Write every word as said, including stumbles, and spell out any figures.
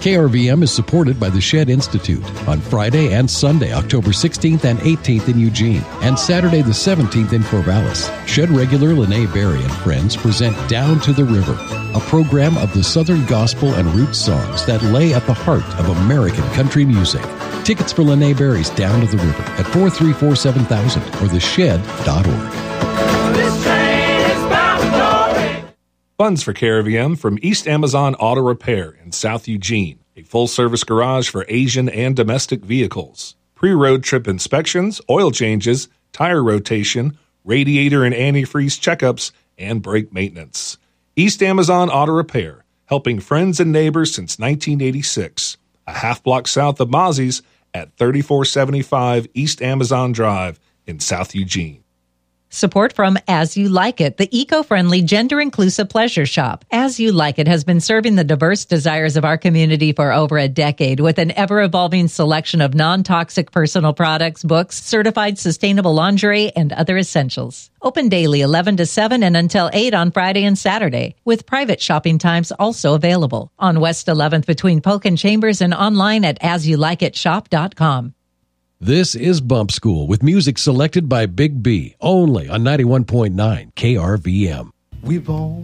K R V M is supported by the Shed Institute on Friday and Sunday, October sixteenth and eighteenth in Eugene, and Saturday the seventeenth in Corvallis. Shed regular Lene Berry and friends present Down to the River, a program of the Southern gospel and roots songs that lay at the heart of American country music. Tickets for Lene Berry's Down to the River at four three four seven thousand or the shed dot org. Funds for K R V M from East Amazon Auto Repair in South Eugene, a full-service garage for Asian and domestic vehicles. Pre-road trip inspections, oil changes, tire rotation, radiator and antifreeze checkups, and brake maintenance. East Amazon Auto Repair, helping friends and neighbors since nineteen eighty-six. A half block south of Mozzie's at thirty-four seventy-five East Amazon Drive in South Eugene. Support from As You Like It, the eco-friendly, gender-inclusive pleasure shop. As You Like It has been serving the diverse desires of our community for over a decade with an ever-evolving selection of non-toxic personal products, books, certified sustainable lingerie, and other essentials. Open daily eleven to seven and until eight on Friday and Saturday, with private shopping times also available. On West eleventh between Polk and Chambers and online at as you like it shop dot com. This is Bump School with music selected by Big B, only on ninety-one point nine K R V M. We born